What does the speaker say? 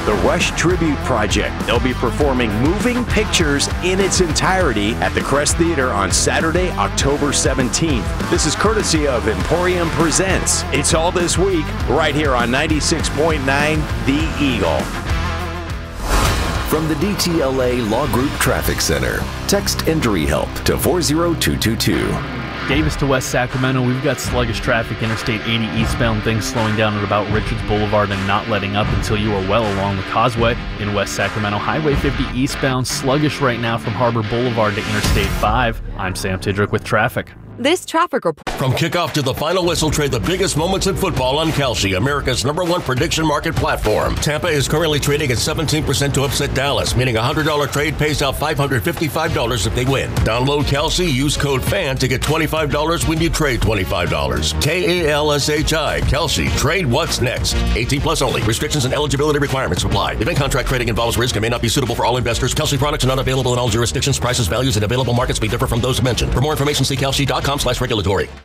the Rush Tribute Project. They'll be performing Moving Pictures in its entirety at the Crest Theater on Saturday, October 17th. This is courtesy of Emporium Presents. It's all this week, right here on 96.9 The Eagle. From the DTLA Law Group Traffic Center, text injury help to 40222. Davis to West Sacramento, we've got sluggish traffic, Interstate 80 eastbound, things slowing down at about Richards Boulevard and not letting up until you are well along the causeway. In West Sacramento, Highway 50 eastbound, sluggish right now from Harbor Boulevard to Interstate 5. I'm Sam Tidrick with traffic. This traffic report. From kickoff to the final whistle, trade the biggest moments in football on Kalshi, America's #1 prediction market platform. Tampa is currently trading at 17% to upset Dallas, meaning a $100 trade pays out $555 if they win. Download Kalshi, use code FAN to get $25 when you trade $25. Kalshi, Kalshi, trade what's next. 18 plus only. Restrictions and eligibility requirements apply. Event contract trading involves risk and may not be suitable for all investors. Kalshi products are not available in all jurisdictions. Prices, values, and available markets may differ from those mentioned. For more information, see Kalshi.com/regulatory.